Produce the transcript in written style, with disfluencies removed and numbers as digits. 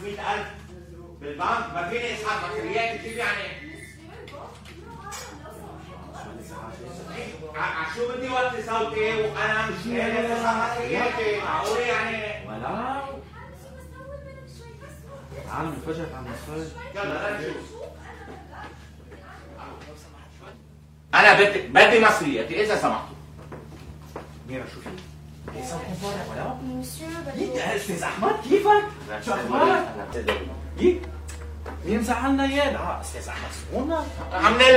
500,000 بالبنك، ما فيني اسحب بكريات كيف يعني؟ شو بدي وطي صوتي وانا مش قادر اسحب بكرياتي؟ معقول يعني؟ ولا تعال نفجر عم نتفرج. يلا نشوف. انا بدي مصرياتي اذا سمحتوا. ميرا شو في؟ ليس كونفورت ولا؟ مسيو يك استاذ احمد كيفك؟ شو اخبارك؟ يك مين زعلنا اياه؟ استاذ احمد سمونا؟ عم